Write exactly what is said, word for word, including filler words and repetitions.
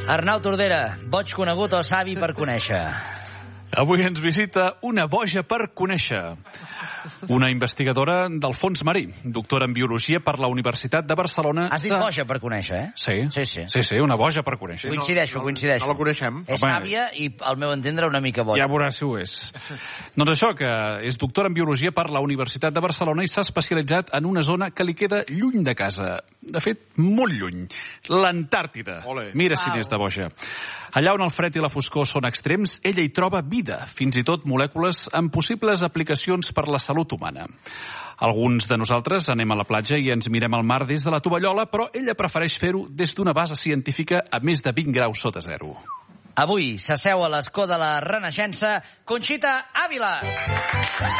Arnau Tordera, boig conegut o savi per conèixer? Avui ens visita una boja per conèixer. Una investigadora del fons marí, doctora en Biologia per la Universitat de Barcelona. Has dit boja per conèixer, eh? Sí, sí, sí. sí, sí una boja per conèixer. Coincideixo, coincideixo. No la coneixem. És sàvia i, al meu entendre, una mica boja. Ja veuràs si ho és. Doncs això, que és doctora en Biologia per la Universitat de Barcelona i s'ha especialitzat en una zona que li queda lluny de casa. De fet, molt lluny. L'Antàrtida. Ole. Mira si n'és de boja. Allà on el fred i la foscor són extrems, ella hi troba vida, fins i tot molècules amb possibles aplicacions per la salut humana. Alguns de nosaltres anem a la platja i ens mirem al mar des de la tovallola, però ella prefereix fer-ho des d'una base científica a més de vint graus sota zero. Avui s'asseu a l'escó de la Renaixença Conxita Ávila.